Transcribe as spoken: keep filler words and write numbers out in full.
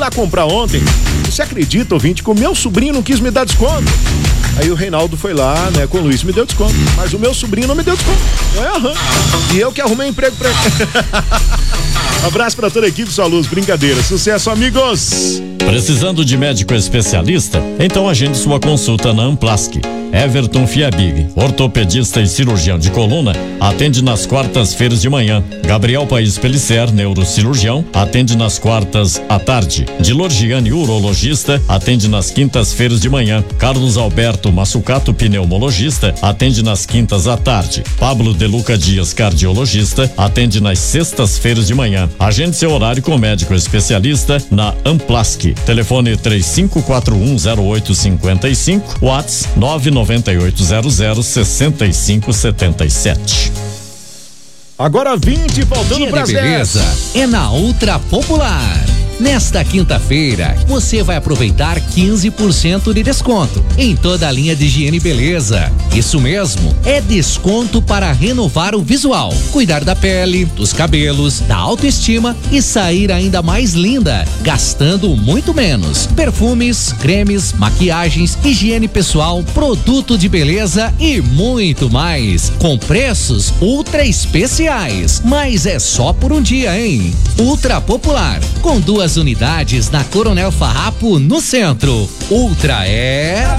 lá comprar ontem. Você acredita, ouvinte, que o meu sobrinho não quis me dar desconto? Aí o Reinaldo foi lá, né, com o Luiz, me deu desconto. Mas o meu sobrinho não me deu desconto. É, aham. E eu que arrumei emprego pra ele. Abraço pra toda a equipe, sua luz, brincadeira. Sucesso, amigos! Precisando de médico especialista? Então agende sua consulta na Amplask. Everton Fiabig, ortopedista e cirurgião de coluna, atende nas quartas-feiras de manhã. Gabriel Paes Pellicer, neurocirurgião, atende nas quartas à tarde. Dilor Gianni, urologista, atende nas quintas-feiras de manhã. Carlos Alberto Massucato, pneumologista, atende nas quintas à tarde. Pablo Deluca Dias, cardiologista, atende nas sextas-feiras de manhã. Agende seu horário com médico especialista na Amplask. Telefone três cinco quatro um zero oito cinco cinco, WhatsApp nove nove oito zero zero seis cinco sete sete. Agora vinte, faltando para as beleza é na Ultra Popular. Nesta quinta-feira, você vai aproveitar quinze por cento de desconto em toda a linha de higiene e beleza. Isso mesmo, é desconto para renovar o visual, cuidar da pele, dos cabelos, da autoestima e sair ainda mais linda, gastando muito menos. Perfumes, cremes, maquiagens, higiene pessoal, produto de beleza e muito mais, com preços ultra especiais. Mas é só por um dia, hein? Ultra Popular, com duas unidades na Coronel Farrapo, no centro. Ultra é...